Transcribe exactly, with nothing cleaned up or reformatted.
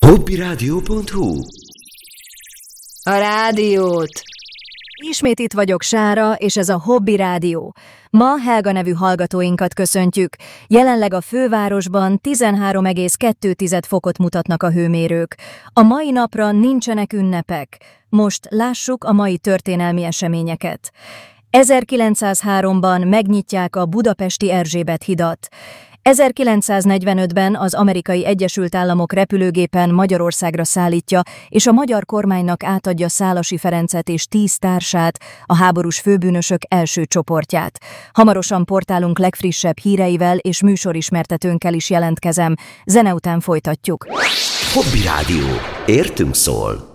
hobbyradio pont hu A rádiót! Ismét itt vagyok, Sára, és ez a Hobby Rádió. Ma Helga nevű hallgatóinkat köszöntjük. Jelenleg a fővárosban tizenhárom egész kettő fokot mutatnak a hőmérők. A mai napra nincsenek ünnepek. Most lássuk a mai történelmi eseményeket. ezerkilencszázháromban megnyitják a budapesti Erzsébet hidat. ezerkilencszáznegyvenötben az Amerikai Egyesült Államok repülőgépen Magyarországra szállítja, és a magyar kormánynak átadja Szálasi Ferencet és tíz társát, a háborús főbűnösök első csoportját. Hamarosan portálunk legfrissebb híreivel és műsorismertetőnkkel is jelentkezem. Zene után folytatjuk. Hobby Rádió. Értünk szól.